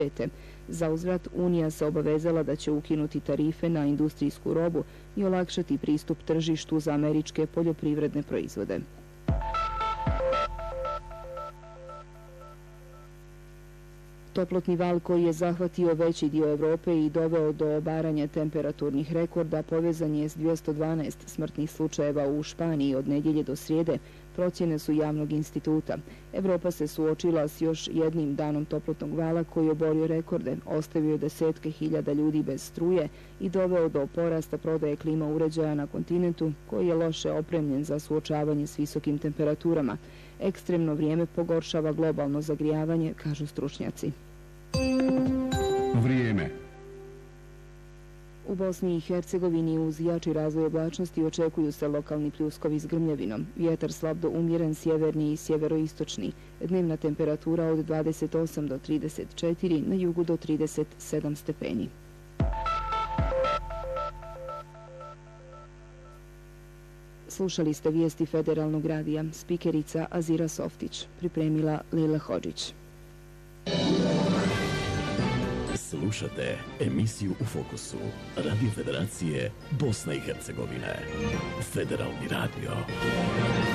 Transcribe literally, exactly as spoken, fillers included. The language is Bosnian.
Za uzvrat, Unija se obavezala da će ukinuti tarife na industrijsku robu i olakšati pristup tržištu za američke poljoprivredne proizvode. Toplotni val koji je zahvatio veći dio Evrope i doveo do obaranja temperaturnih rekorda povezan je s dvjesto dvanaest smrtnih slučajeva u Španiji od nedjelje do srijede, procjene su javnog instituta. Evropa se suočila s još jednim danom toplotnog vala koji je oborio rekorde, ostavio desetke hiljada ljudi bez struje i doveo do porasta prodaje klima uređaja na kontinentu koji je loše opremljen za suočavanje s visokim temperaturama. Ekstremno vrijeme pogoršava globalno zagrijavanje, kažu stručnjaci. Vrijeme. U Bosni i Hercegovini uz jači razvoj oblačnosti očekuju se lokalni pljuskovi s grmljavinom. Vjetar slab do umjeren sjeverni i sjeveroistočni. Dnevna temperatura od dvadeset osam do trideset četiri, na jugu do trideset sedam stepeni. Slušali ste vijesti Federalnog radija. Spikerica Azira Softić. Pripremila Lila Hodžić. Slušate emisiju U fokusu Radio Federacije Bosne i Hercegovine. Federalni radio.